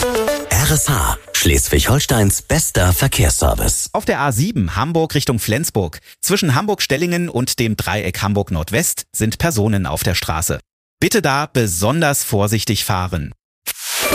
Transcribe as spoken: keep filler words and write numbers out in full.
R S H, Schleswig-Holsteins bester Verkehrsservice. Auf der A sieben Hamburg Richtung Flensburg. Zwischen Hamburg-Stellingen und dem Dreieck Hamburg Nordwest sind Personen auf der Straße. Bitte da besonders vorsichtig fahren.